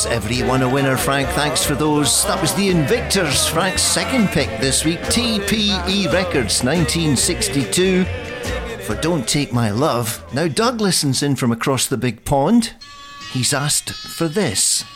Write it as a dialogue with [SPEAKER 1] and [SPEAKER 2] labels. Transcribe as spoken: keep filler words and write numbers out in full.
[SPEAKER 1] Yes, everyone a winner, Frank. Thanks for those. That was the Invictors, Frank's second pick this week. T P E Records, nineteen sixty-two. For Don't Take My Love. Now Doug listens in from across the big pond. He's asked for this.